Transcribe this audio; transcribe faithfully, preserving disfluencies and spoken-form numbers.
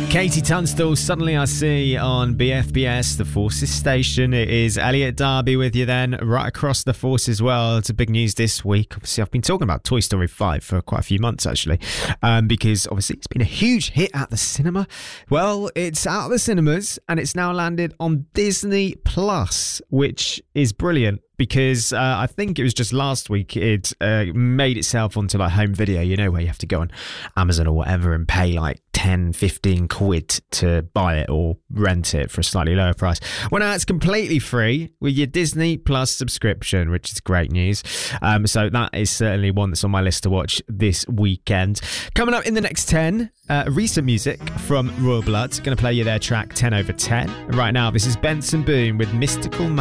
Katie Tunstall, Suddenly I See on B F B S, the Forces station. It is Elliot Darby with you then, right across the Force as well. It's a big news this week. Obviously, I've been talking about Toy Story five for quite a few months, actually, um, because obviously it's been a huge hit at the cinema. Well, it's out of the cinemas and it's now landed on Disney Plus, which is brilliant. Because uh, I think it was just last week it uh, made itself onto like home video, you know, where you have to go on Amazon or whatever and pay like ten, fifteen quid to buy it or rent it for a slightly lower price. Well, now it's completely free with your Disney Plus subscription, which is great news. Um, so that is certainly one that's on my list to watch this weekend. Coming up in the next ten, uh, recent music from Royal Blood. Going to play you their track ten over ten. Right now, this is Benson Boone with Mystical Man.